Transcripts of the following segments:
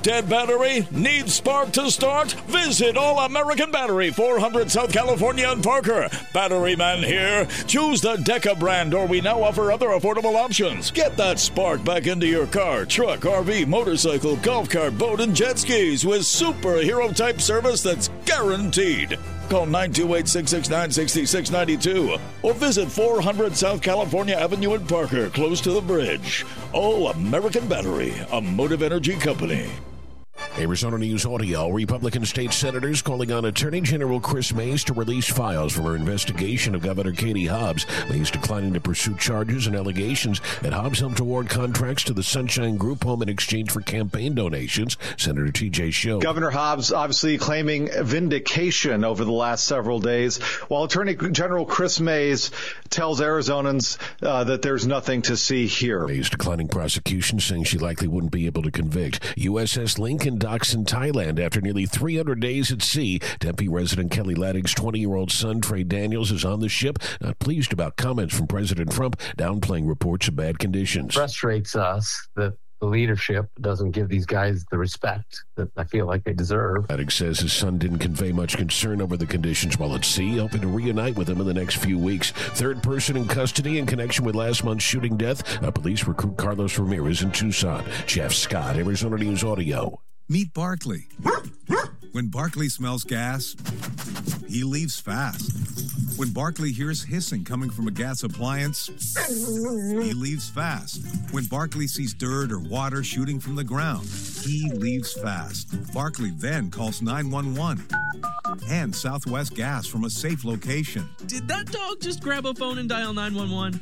Dead battery? Needs spark to start? Visit All American Battery, 400 South California and Parker. Battery man here. Choose the Deca brand, or we now offer other affordable options. Get that spark back into your car, truck, RV, motorcycle, golf cart, boat, and jet skis with superhero-type service that's guaranteed. Call 928-669-6692 or visit 400 South California Avenue in Parker, close to the bridge. All American Battery, a Motive Energy company. Arizona News Audio. Republican state senators calling on Attorney General Chris Mays to release files from her investigation of Governor Katie Hobbs. Mays declining to pursue charges and allegations that Hobbs helped award contracts to the Sunshine Group home in exchange for campaign donations. Senator T.J. Schill. Governor Hobbs obviously claiming vindication over the last several days, while Attorney General Chris Mays tells Arizonans that there's nothing to see here. Mays declining prosecution, saying she likely wouldn't be able to convict. USS Lincoln docks in Thailand after nearly 300 days at sea. Tempe resident Kelly Laddick's 20-year-old son, Trey Daniels, is on the ship, not pleased about comments from President Trump downplaying reports of bad conditions. Frustrates us that the leadership doesn't give these guys the respect that I feel like they deserve. Laddick says his son didn't convey much concern over the conditions while at sea, hoping to reunite with him in the next few weeks. Third person in custody in connection with last month's shooting death. Police recruit Carlos Ramirez in Tucson. Jeff Scott, Arizona News Audio. Meet Barkley. When Barkley smells gas, he leaves fast. When Barkley hears hissing coming from a gas appliance, he leaves fast. When Barkley sees dirt or water shooting from the ground, he leaves fast. Barkley then calls 911 and Southwest Gas from a safe location. Did that dog just grab a phone and dial 911?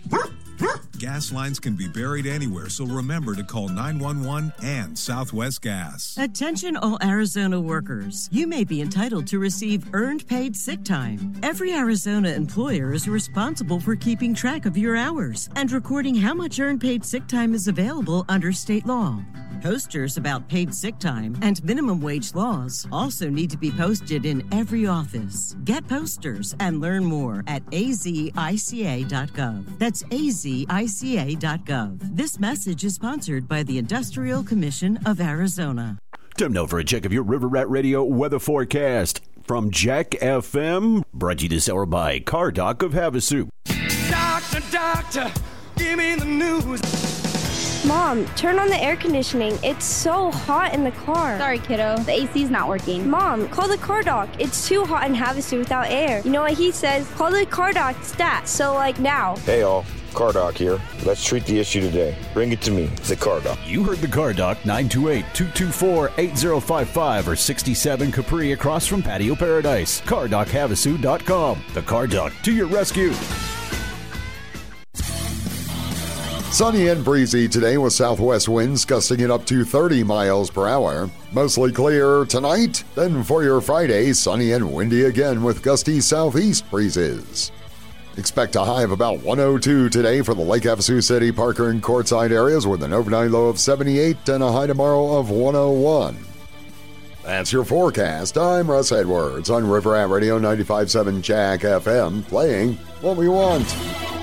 Gas lines can be buried anywhere, so remember to call 911 and Southwest Gas. Attention all Arizona workers. You may be entitled to receive earned paid sick time. Every Arizona employer is responsible for keeping track of your hours and recording how much earned paid sick time is available under state law. Posters about paid sick time and minimum wage laws also need to be posted in every office. Get posters and learn more at azica.gov. That's azica.gov. This message is sponsored by the Industrial Commission of Arizona. Time now for a check of your River Rat Radio weather forecast from Jack FM. Brought to you this hour by Car Doc of Havasu. Doctor, give me the news. Mom, turn on the air conditioning. It's so hot in the car. Sorry, kiddo. The AC's not working. Mom, call the car doc. It's too hot in Havasu without air. You know what he says? Call the car doc stat. So, like now. Hey, all. Car Doc here. Let's treat the issue today. Bring it to me. The Car Doc. You heard the Car Doc, 928-224-8055 or 67 Capri across from Patio Paradise. CarDocHavasu.com. The Car Doc to your rescue. Sunny and breezy today with southwest winds gusting it up to 30 miles per hour. Mostly clear tonight. Then for your Friday, sunny and windy again with gusty southeast breezes. Expect a high of about 102 today for the Lake Havasu City, Parker, and Quartzsite areas with an overnight low of 78 and a high tomorrow of 101. That's your forecast. I'm Russ Edwards on River Rat Radio 95.7 Jack FM, playing what we want.